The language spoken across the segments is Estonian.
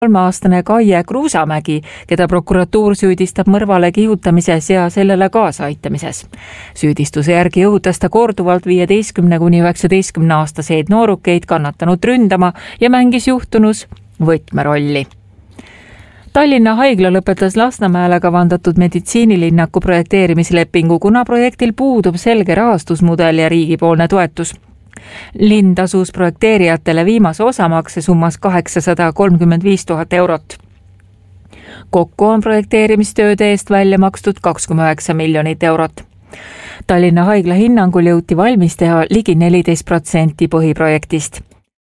3-aastane Kaie Kruusamägi, keda prokuratuur süüdistab mõrvale kihutamises ja sellele kaasaaitamises. Süüdistuse järgi õhutas ta korduvalt 15–19-aastaseid noorukeid kannatanud ründama ja mängis juhtunus võtmerolli. Tallinna haigla lõpetas Lasnamäele kavandatud meditsiinilinnaku projekteerimislepingu, kuna projektil puudub selge rahastusmudel ja riigipoolne toetus. Linn tasus projekteerijatele viimase osamakse summas 835 000 eurot. Kokku on projekteerimistööde eest välja makstud 2,9 miljonit eurot. Tallinna haigla hinnangul jõuti valmis teha ligi 14% põhiprojektist.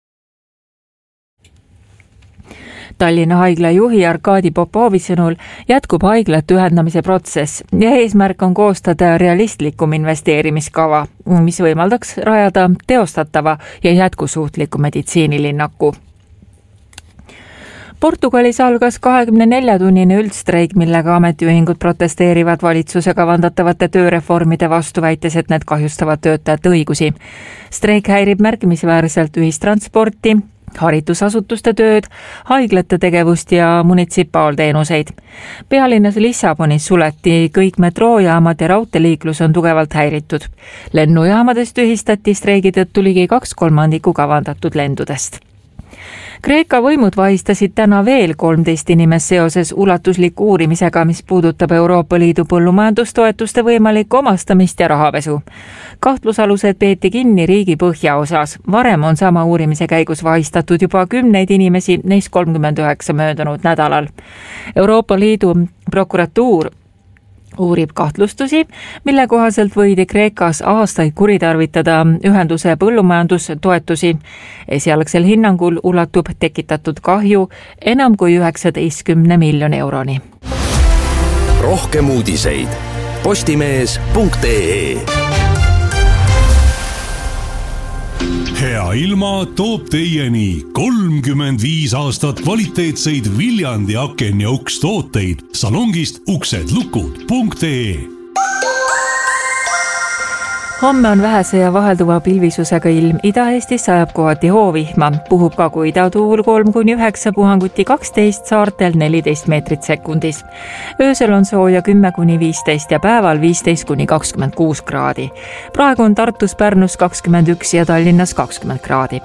Tallinna haigla juhi Arkadi Popovi sõnul jätkub haiglate ühendamise protsess ja eesmärk on koostada realistlikum investeerimiskava, mis võimaldaks rajada teostatava ja jätkusuutliku meditsiinilinnaku. Portugalis algas 24-tunnine üldstreik, millega ametiühingud protesteerivad valitsuse kavandatavate tööreformide vastu, väites, et need kahjustavad töötajate õigusi. Streik häirib märkimisväärselt ühistransporti, haridusasutuste tööd, haiglate tegevust ja munitsipaalteenuseid. Pealinnas Lissabonis suleti kõik metroojaamad ja raudteeliiklus on tugevalt häiritud. Lennujaamadest tühistati streigi tõttu ligi 2/3 kavandatud lendudest. Kreeka võimud vahistasid täna veel 13 inimest seoses ulatusliku uurimisega, mis puudutab Euroopa Liidu põllumajandustoetuste võimalikku omastamist ja rahapesu. Kahtlusalused peeti kinni riigi põhjaosas. Varem on sama uurimise käigus vahistatud juba 10 inimesi, neist 39 möödunud nädalal. Euroopa Liidu prokuratuur uurib kahtlustusi, mille kohaselt võidi Kreekas aastaid kuritarvitada ühenduse põllumajandustoetusi. Esialgsel hinnangul ulatub tekitatud kahju enam kui 19 miljoni euroni. Rohkem uudiseid postimees.ee. Hea ilma toob teieni 35 aastat kvaliteetseid Viljandi aken- ja ukstooteid salongist uksedlukud.ee. Homme on vähese ja vahelduva pilvisusega ilm. Ida-Eestis sajab kohati hoovihma. Puhub Kagu-Idatuul 3–9, puhanguti 12, saartel 14 meetrit sekundis. Öösel on sooja 10–15 ja päeval 15–26 kraadi. Praegu on Tartus, Pärnus 21 ja Tallinnas 20 kraadi.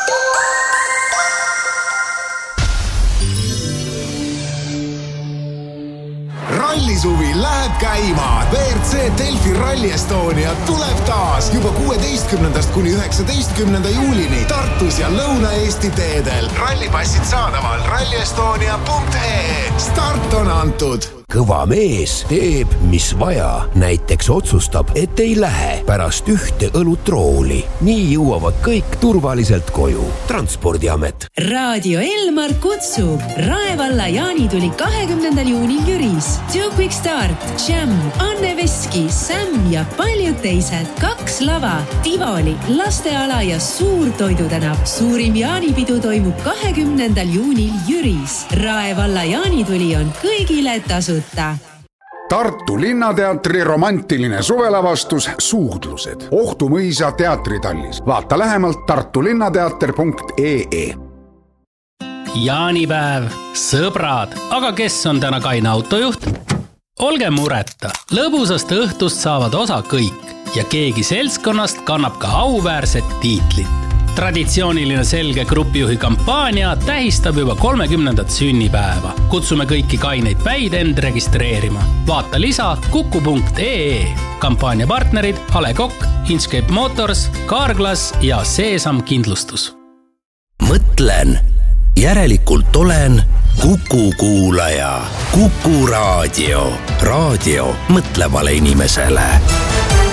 Rallisuvi läheb käima. WRC Delfi Rally Estonia tuleb taas juba 16–19 juulini Tartus ja Lõuna-Eesti teedel. Rallipassid saadaval rallyestonia.ee. Start on antud. Kõva mees teeb, mis vaja. Näiteks otsustab, et ei lähe pärast ühte õlutrooli. Nii jõuavad kõik turvaliselt koju. Transpordiamet. Raadio Elmar kutsub. Raevalla Jaanituli 20. juunil Jüris. Too Quick Start, Jam, Anne Veski, Sam ja paljud teised. 2 lava, Tivoli, lasteala ja suur toidutänav. Suurim jaanipidu toimub 20. juunil Jüris. Raevalla Jaanituli on kõigile tasuta. Tartu Linnateatri romantiline suvelavastus Suudlused. Ohtu mõisa teatritallis. Vaata lähemalt tartulinnateater.ee. Jaanipäev, sõbrad, aga kes on täna kaine autojuht? Olge mureta, lõbusast õhtust saavad osa kõik ja keegi seltskonnast kannab ka auväärset tiitlit. Traditsiooniline selge grupijuhi kampaania tähistab juba 30. sünnipäeva. Kutsume kõiki kaineid päid end registreerima. Vaata lisa kuku.ee. Kampaania partnerid Ale Kokk, Inscape Motors, Carglass ja Seesam Kindlustus. Mõtlen, järelikult olen Kuku kuulaja. Kuku raadio. Raadio mõtlevale inimesele.